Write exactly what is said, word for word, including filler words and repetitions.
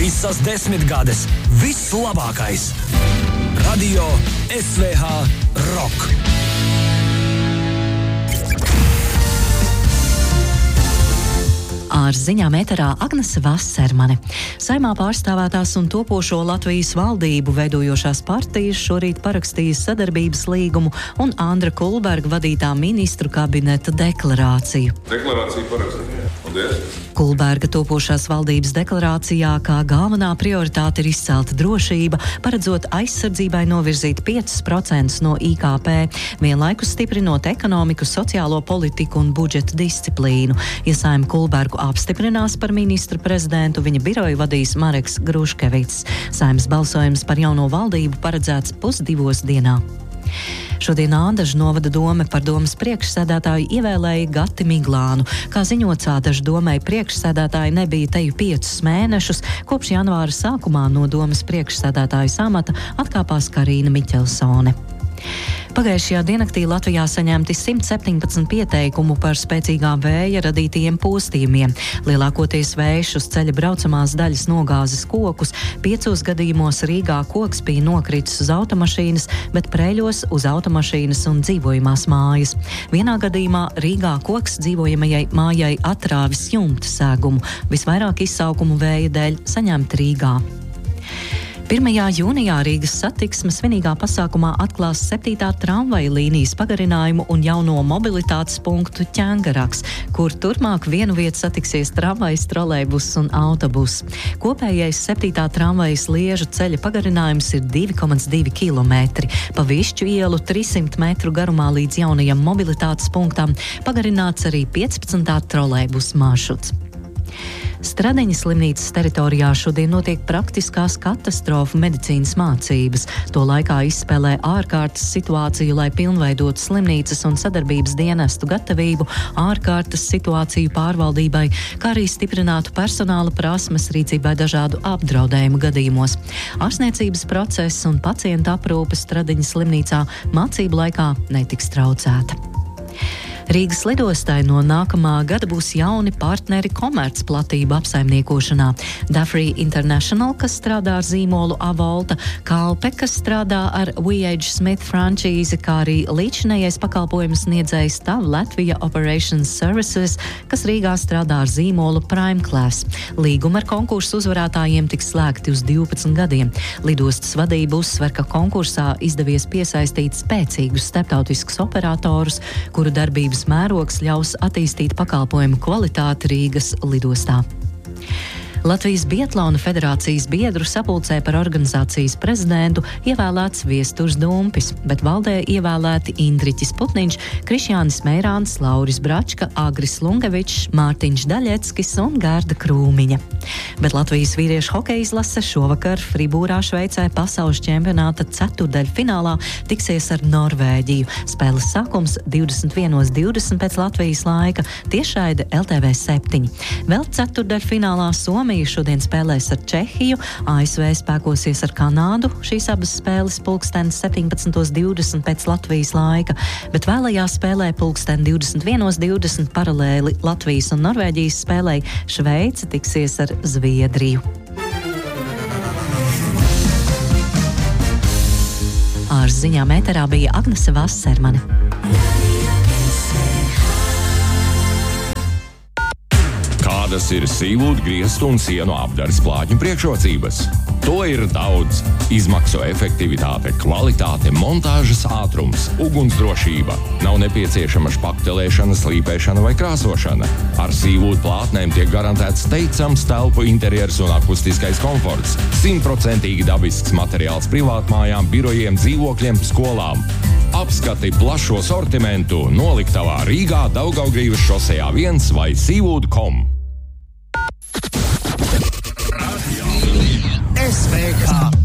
Visas desmitgades, viss labākais. Radio S V H Rock. Ar ziņām ēterā Agnese Vasermane. Saimā pārstāvētās un topošo Latvijas valdību veidojošās partijas šorīt parakstīja sadarbības līgumu un Andra Kulberga vadītā ministru kabineta deklarāciju. Deklarācija parakstīja. Paldies. Kulberga topošās valdības deklarācijā kā galvenā prioritāte ir izcelta drošība, paredzot aizsardzībai novirzīt piecus procentus no I K P, vienlaikus stiprinot ekonomiku, sociālo politiku un budžeta disciplīnu. Ja Saima Kulbergu apstiprinās par ministru prezidentu, viņa biroju vadīs Mareks Gruškevits. Saimas balsojums par jauno valdību paredzēts pusdivos dienā. Šodien Ādažu novada dome par domes priekšsēdētāju ievēlēja Gati Miglānu. Kā ziņots, Ādažu domei priekšsēdētāji nebija teju piecus mēnešus, kopš janvāra sākumā no domes priekšsēdētājas amata atkāpās Karīna Miķelsone. Pagājušajā diennaktī Latvijā saņemti simt septiņpadsmit pieteikumu par spēcīgā vēja radītajiem postījumiem. Lielākoties vējš uz ceļa braucamās daļas nogāzes kokus, piecos gadījumos Rīgā koks bija nokritis uz automašīnas, bet Preļos uz automašīnas un dzīvojamās mājas. Vienā gadījumā Rīgā koks dzīvojamajai mājai atrāvis jumta segumu. Visvairāk izsaukumu vēja dēļ saņemti Rīgā. pirmajā jūnijā Rīgas satiksmes svinīgā pasākumā atklās septītā tramvaja līnijas pagarinājumu un jauno mobilitātes punktu Ķengaraks, kur turpmāk vienu vietu satiksies tramvajs, trolejbus un autobus. Kopējais septītā tramvaja sliežu ceļa pagarinājums ir divi komats divi kilometri. Pa Višķu ielu trīssimt metru garumā līdz jaunajam mobilitātes punktam pagarināts arī piecpadsmitā trolejbus maršruts. Stradiņas slimnīcas teritorijā šodien notiek praktiskās katastrofu medicīnas mācības. To laikā izspēlē ārkārtas situāciju, lai pilnveidotu slimnīcas un sadarbības dienestu gatavību ārkārtas situāciju pārvaldībai, kā arī stiprinātu personāla prasmes rīcībai dažādu apdraudējumu gadījumos. Ārstniecības process un pacienta aprūpe Stradiņas slimnīcā mācību laikā netiks traucēta. Rīgas lidostai no nākamā gada būs jauni partneri komercplatību apsaimniekošanā. Duffery International, kas strādā ar zīmolu Avolta, Kalpe, kas strādā ar V H Smith frančīzi, kā arī līdzinējais pakalpojumu sniedzējs TAV Latvia Operations Services, kas Rīgā strādā ar zīmolu Prime Class. Līguma ar konkursu uzvarētājiem tiks slēgti uz divpadsmit gadiem. Lidostas vadība uzsver, ka konkursā izdevies piesaistīt spēcīgus starptautiskus operatorus, kuru darbības mērogs ļaus attīstīt pakalpojumu kvalitāti Rīgas lidostā. Latvijas Biatlona federācijas biedru sapulcē par organizācijas prezidentu ievēlēts Viesturs Dumpis, bet valdē ievēlēti Indriķis Putniņš, Krišjānis Meirāns, Lauris Bračka, Agris Lungevičs, Mārtiņš Daļeckis un Gārda Krūmiņa. Bet Latvijas vīriešu hokeja izlase šovakar Fribūrā, Šveicē pasaules čempionāta ceturtdaļfinālā tiksies ar Norvēģiju. Spēles sākums divdesmit viens divdesmit pēc Latvijas laika, tiešraide L T V septiņi. Vēl ceturtdaļfinālā Somija šodien spēlēs ar Čehiju, A S V spēkosies ar Kanādu, šīs abas spēles pulksten septiņpadsmit divdesmit pēc Latvijas laika, bet vēlajā spēlē pulksten divdesmit viens divdesmit paralēli Latvijas un Norvēģijas spēlei Šveice tiksies ar Zviedriju. Ar ziņām ēterā bija Agnese Vasermane. Kādas ir sīvūdu, griestu un sienu apdares plātņu priekšrocības? To ir daudz. Izmaksu efektivitāte, kvalitāte, montāžas ātrums, ugunsdrošība. Nav nepieciešama špaktelēšana, slīpēšana vai krāsošana. Ar sīvūdu plātnēm tiek garantēts teicams telpu interjers un akustiskais komforts. Simtprocentīgi dabisks materiāls privātmājām, birojiem, dzīvokļiem, skolām. Apskati plašo sortimentu noliktavā Rīgā, Daugavgrīvas šosejā viens vai sīvūdu kom.